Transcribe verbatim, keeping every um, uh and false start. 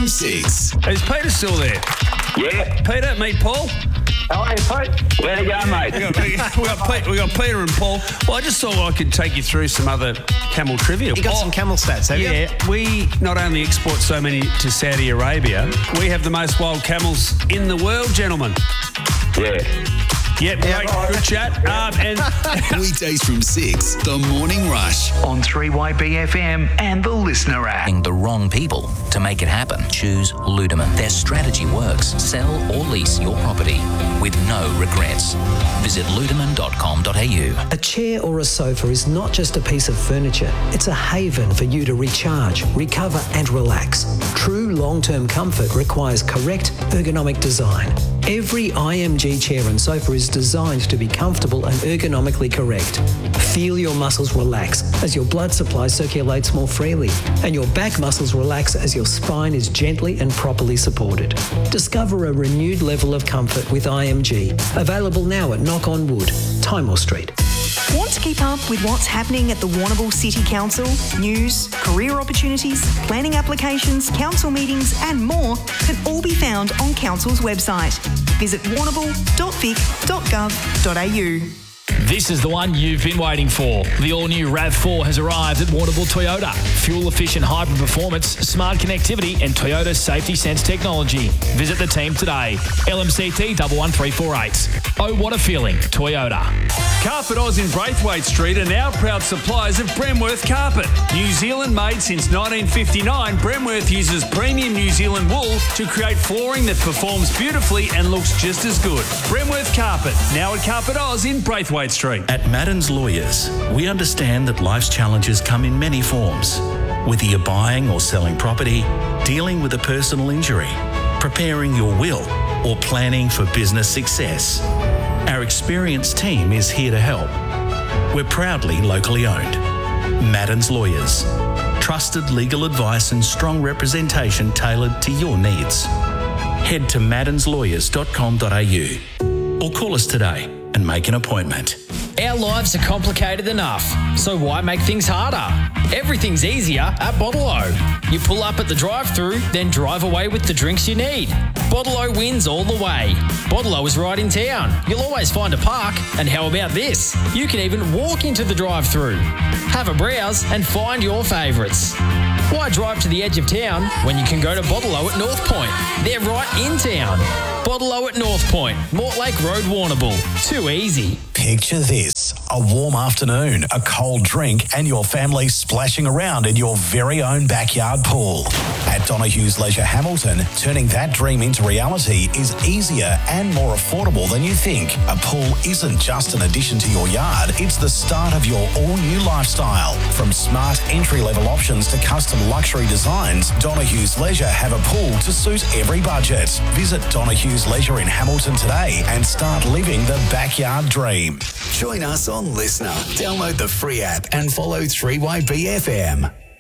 from six. Is Peter still there? Yeah. Peter, meet Paul. Oh, hey, Pete. Where you going, mate? We got, we, got Pete, we got Peter and Paul. Well, I just thought I could take you through some other camel trivia. You got oh, some camel stats, have yeah, you? Yeah, we not only export so many to Saudi Arabia, we have the most wild camels in the world, gentlemen. Yeah. Yep, great, Yeah, good chat. Um, and Weekdays from six, The Morning Rush. On three Y B F M and the Listener app. The wrong people to make it happen. Choose Ludeman. Their strategy works. Sell or lease your property with no regrets. Visit ludeman dot com dot a u. A chair or a sofa is not just a piece of furniture. It's a haven for you to recharge, recover and relax. True long-term comfort requires correct ergonomic design. Every I M G chair and sofa is designed to be comfortable and ergonomically correct. Feel your muscles relax as your blood supply circulates more freely, and your back muscles relax as your spine is gently and properly supported. Discover a renewed level of comfort with I M G. Available now at Knock on Wood, Timor Street. Want to keep up with what's happening at the Warrnambool City Council? News, career opportunities, planning applications, council meetings and more can all be found on Council's website. Visit warrnambool dot vic dot gov dot a u. This is the one you've been waiting for. The all-new RAV four has arrived at Warrnambool Toyota. Fuel-efficient hybrid performance, smart connectivity and Toyota Safety Sense technology. Visit the team today. L M C T one one three four eight. Oh, what a feeling. Toyota. Carpet Oz in Braithwaite Street are now proud suppliers of Bremworth Carpet. New Zealand made since nineteen fifty-nine, Bremworth uses premium New Zealand wool to create flooring that performs beautifully and looks just as good. Bremworth Carpet, now at Carpet Oz in Braithwaite Street. At Madden's Lawyers, we understand that life's challenges come in many forms. Whether you're buying or selling property, dealing with a personal injury, preparing your will, or planning for business success, our experienced team is here to help. We're proudly locally owned. Madden's Lawyers. Trusted legal advice and strong representation tailored to your needs. Head to maddens lawyers dot com dot a u or call us today and make an appointment. Our lives are complicated enough, so why make things harder? Everything's easier at Bottle-O. You pull up at the drive-thru, then drive away with the drinks you need. Bottle-O wins all the way. Bottle-O is right in town. You'll always find a park, and how about this? You can even walk into the drive-thru. Have a browse and find your favourites. Why drive to the edge of town when you can go to Bottle-O at North Point? They're right in town. Bottle-O at North Point, Mortlake Road, Warrnambool. Too easy. Picture this, a warm afternoon, a cold drink and your family splashing around in your very own backyard pool. At Donohue's Leisure Hamilton, turning that dream into reality is easier and more affordable than you think. A pool isn't just an addition to your yard, it's the start of your all-new lifestyle. From smart entry-level options to custom luxury designs, Donohue's Leisure have a pool to suit every budget. Visit Donohue's Leisure in Hamilton today and start living the backyard dream. Join us on Listener. Download the free app and follow three Y B F M.